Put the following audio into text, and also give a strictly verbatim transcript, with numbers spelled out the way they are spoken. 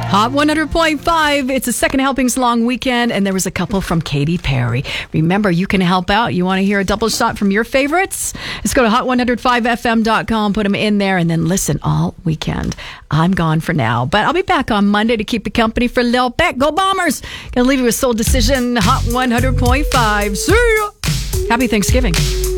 Hot one hundred point five. It's a second helpings long weekend, and there was a couple from Katy Perry. Remember, you can help out. You want to hear a double shot from your favorites? Let's go to hot one oh five f m dot com, put them in there, and then listen all weekend. I'm gone for now, but I'll be back on Monday to keep you company for Lil Beck. Go Bombers! Gonna leave you with Soul Decision, Hot one hundred point five. See ya! Happy Thanksgiving.